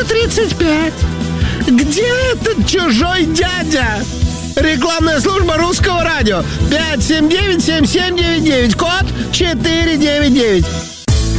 35. Где этот чужой дядя? Рекламная служба Русского радио. 579-7799. Код 499.